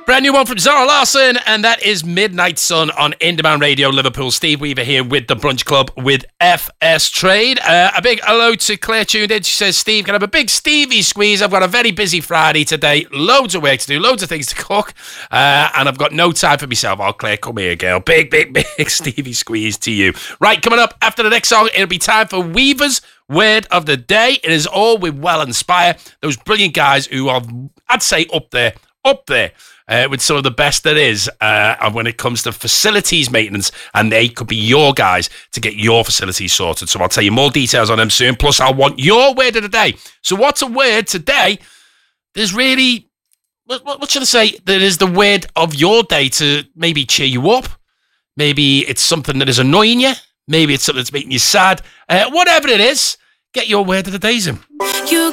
Brand new one from Zara Larsson, and that is Midnight Sun on In Demand Radio Liverpool. Steve Weaver here with the Brunch Club with FS Trade. A big hello to Claire tuned in. She says, Steve, can I have a big Stevie squeeze? I've got a very busy Friday today. Loads of work to do, loads of things to cook, and I've got no time for myself. Oh, Claire, come here, girl. Big Stevie squeeze to you. Right, coming up after the next song, it'll be time for Weaver's Word of the Day. It is all with Well Inspire. Those brilliant guys who are, I'd say, up there with some of the best there is when it comes to facilities maintenance, and they could be your guys to get your facilities sorted. So I'll tell you more details on them soon. Plus, I want your word of the day. So what's a word today? There's really, what should I say? There is the word of your day to maybe cheer you up. Maybe it's something that is annoying you. Maybe it's something that's making you sad. Whatever it is, get your word of the day in.